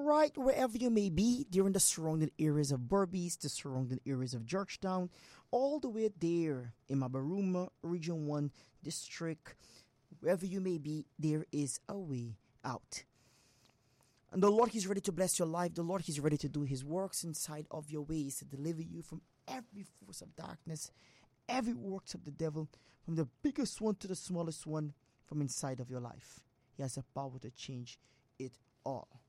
right wherever you may be, during the surrounding areas of Berbice, the surrounding areas of Georgetown, all the way there in Mabaruma, Region 1 District, wherever you may be, there is a way out. And the Lord, He's ready to bless your life. The Lord, He's ready to do His works inside of your ways to deliver you from every force of darkness, every works of the devil, from the biggest one to the smallest one, from inside of your life. He has the power to change it all.